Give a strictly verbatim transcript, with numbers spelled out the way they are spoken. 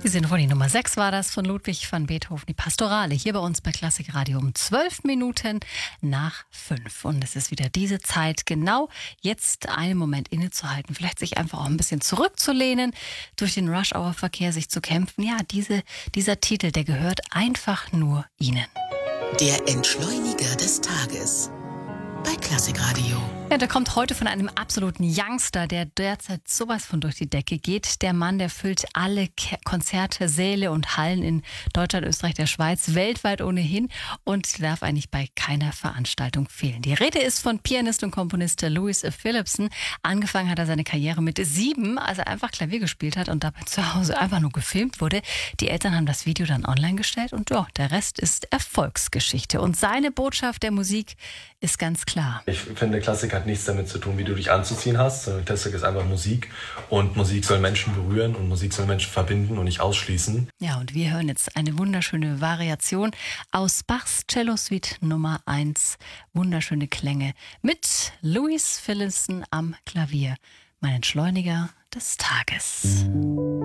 Die Sinfonie Nummer sechs war das von Ludwig van Beethoven, die Pastorale, hier bei uns bei Klassik Radio um zwölf Minuten nach fünf. Und es ist wieder diese Zeit, genau jetzt einen Moment innezuhalten, vielleicht sich einfach auch ein bisschen zurückzulehnen, durch den Rush-Hour-Verkehr sich zu kämpfen. Ja, diese, dieser Titel, der gehört einfach nur Ihnen. Der Entschleuniger des Tages bei Klassik Radio. Ja, der kommt heute von einem absoluten Youngster, der derzeit sowas von durch die Decke geht. Der Mann, der füllt alle Ke- Konzerte, Säle und Hallen in Deutschland, Österreich, der Schweiz, weltweit ohnehin und darf eigentlich bei keiner Veranstaltung fehlen. Die Rede ist von Pianist und Komponist Louis Phillipson. Angefangen hat er seine Karriere mit sieben, als er einfach Klavier gespielt hat und dabei zu Hause einfach nur gefilmt wurde. Die Eltern haben das Video dann online gestellt und ja, der Rest ist Erfolgsgeschichte. Und seine Botschaft der Musik ist ganz klar. Ich finde, Klassik hat nichts damit zu tun, wie du dich anzuziehen hast. Klassik ist einfach Musik und Musik soll Menschen berühren und Musik soll Menschen verbinden und nicht ausschließen. Ja, und wir hören jetzt eine wunderschöne Variation aus Bachs Cello Suite Nummer eins. Wunderschöne Klänge mit Louis Phillipson am Klavier. Mein Entschleuniger des Tages.